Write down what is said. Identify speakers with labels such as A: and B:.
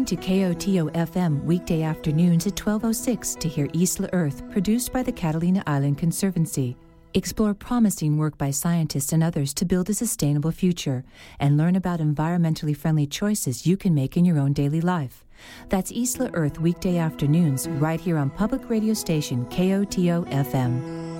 A: to KOTO FM weekday afternoons at 12:06 to hear Isla Earth, produced by the Catalina Island Conservancy. Explore promising work by scientists and others to build a sustainable future and learn about environmentally friendly choices you can make in your own daily life. That's Isla Earth weekday afternoons right here on public radio station KOTO FM.